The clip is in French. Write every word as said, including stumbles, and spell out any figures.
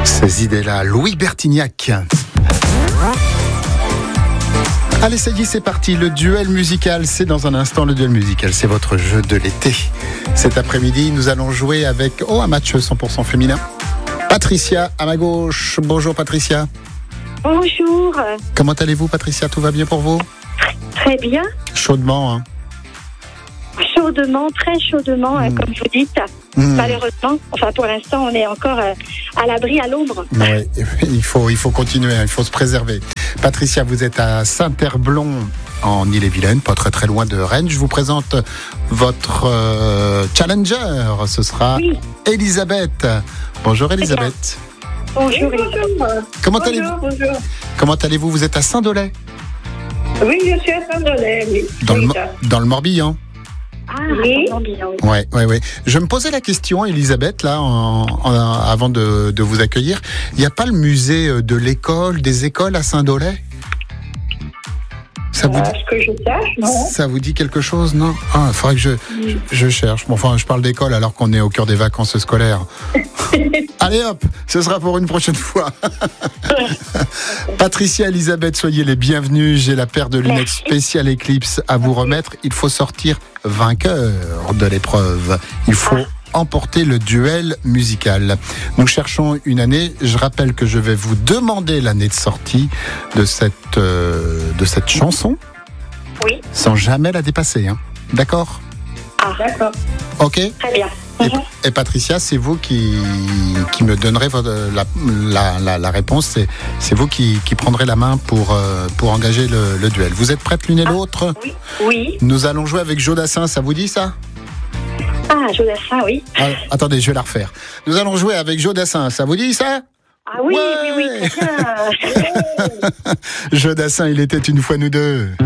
Ces idées-là, Louis Bertignac. Allez, ça y est, c'est parti. Le duel musical, c'est dans un instant. Le duel musical, c'est votre jeu de l'été. Cet après-midi, nous allons jouer avec oh, un match cent pour cent féminin. Patricia, à ma gauche. Bonjour, Patricia. Bonjour. Comment allez-vous, Patricia? Tout va bien pour vous? Très bien. Chaudement, hein? Chaudement, très chaudement, mmh. comme vous dites. Mmh. Malheureusement, enfin pour l'instant, on est encore euh, à l'abri, à l'ombre. Oui, il faut, il faut continuer, hein, il faut se préserver. Patricia, vous êtes à Saint-Herblon, en Ille-et-Vilaine, pas très très loin de Rennes. Je vous présente votre euh, challenger. Ce sera oui. Elisabeth. Bonjour Elisabeth. Bonjour Elisabeth. Comment bonjour, allez-vous? Bonjour. Comment allez-vous? Vous êtes à Saint-Dolay? Oui, je suis à Saint-Dolay, oui. Dans, oui, le, dans le Morbihan? Ah, oui. Bien, oui. Ouais, ouais, ouais. Je me posais la question, Elisabeth, là, en, en, avant de, de vous accueillir. Il n'y a pas le musée de l'école, des écoles à Saint-Dolay? Ça vous dit... que je sache, non. Ça vous dit quelque chose, non? Ah, il faudrait que je, je, je cherche. Bon, enfin, je parle d'école alors qu'on est au cœur des vacances scolaires. Allez hop, ce sera pour une prochaine fois. Patricia, Elisabeth, soyez les bienvenus. J'ai la paire de lunettes spéciale Eclipse à vous remettre. Il faut sortir vainqueur de l'épreuve. Il faut emporter le duel musical. Nous cherchons une année. Je rappelle que je vais vous demander l'année de sortie de cette, euh, de cette chanson. Oui. Sans jamais la dépasser. Hein. D'accord? Ah, d'accord. Ok. Très bien. Et, et Patricia, c'est vous qui, qui me donnerez votre, la, la, la, la réponse. C'est, c'est vous qui, qui prendrez la main pour, euh, pour engager le, le duel. Vous êtes prêtes l'une et l'autre? Oui. Oui. Nous allons jouer avec Jodassin. Ça vous dit ça? Ah, Jodassin, oui. Ah, attendez, je vais la refaire. Nous allons jouer avec Jodassin. Ça vous dit ça? Ah oui, ouais. oui, oui, très bien. Jodassin, il était une fois nous deux.